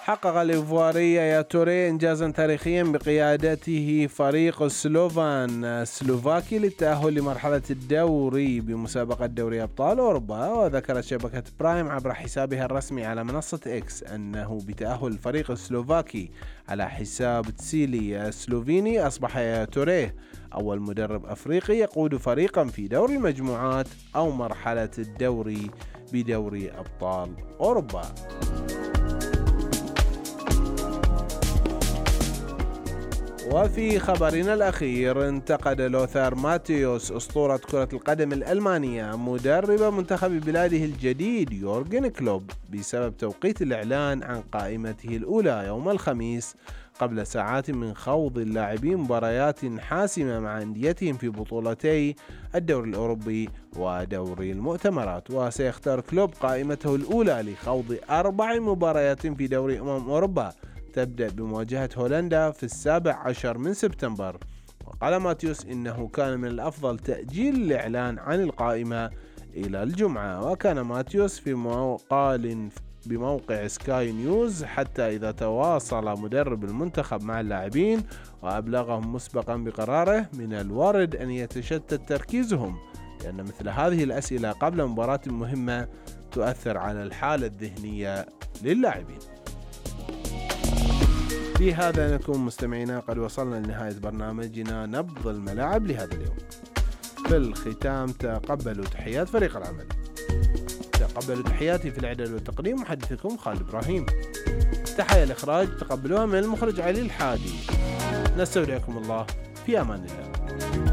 حقق الإيفواري يايا توريه إنجازا تاريخيا بقيادته فريق السلوفاكي للتأهل لمرحلة الدوري بمسابقة دوري أبطال أوروبا. وذكرت شبكة برايم عبر حسابها الرسمي على منصة إكس أنه بتأهل الفريق السلوفاكي على حساب تسيلي السلوفيني أصبح يايا توريه أول مدرب أفريقي يقود فريقا في دور المجموعات أو مرحلة الدوري بدوري أبطال أوروبا. وفي خبرنا الأخير، انتقد لوثار ماتيوس أسطورة كرة القدم الألمانية مدرب منتخب بلاده الجديد يورجن كلوب بسبب توقيت الإعلان عن قائمته الأولى يوم الخميس قبل ساعات من خوض اللاعبين مباريات حاسمة مع أنديتهم في بطولتي الدوري الأوروبي ودوري المؤتمرات. وسيختار كلوب قائمته الأولى لخوض 4 مباريات في دوري أوروبا تبدأ بمواجهة هولندا في 17 من سبتمبر. وقال ماتيوس إنه كان من الأفضل تأجيل الإعلان عن القائمة إلى الجمعة. وكان ماتيوس في مقال بموقع سكاي نيوز حتى إذا تواصل مدرب المنتخب مع اللاعبين وأبلغهم مسبقا بقراره من الوارد أن يتشتت تركيزهم، لأن مثل هذه الأسئلة قبل مباراة مهمة تؤثر على الحالة الذهنية للاعبين. في هذا نكون مستمعينا قد وصلنا لنهاية برنامجنا نبض الملاعب لهذا اليوم. في الختام تقبلوا تحيات فريق العمل. تقبلوا تحياتي في الإعداد والتقديم محدثكم خالد إبراهيم. تحية الإخراج تقبلوها من المخرج علي الحادي. نستودعكم الله في أمان الله.